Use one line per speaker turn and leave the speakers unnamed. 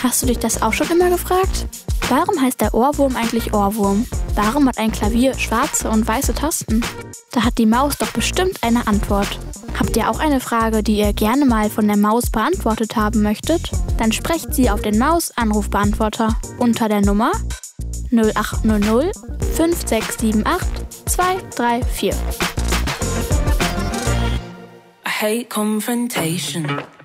Hast du dich das auch schon immer gefragt? Warum heißt der Ohrwurm eigentlich Ohrwurm? Warum hat ein Klavier schwarze und weiße Tasten? Da hat die Maus doch bestimmt eine Antwort. Habt ihr auch eine Frage, die ihr gerne mal von der Maus beantwortet haben möchtet? Dann sprecht sie auf den Maus-Anrufbeantworter unter der Nummer 0800 5678 234.
I hate confrontation.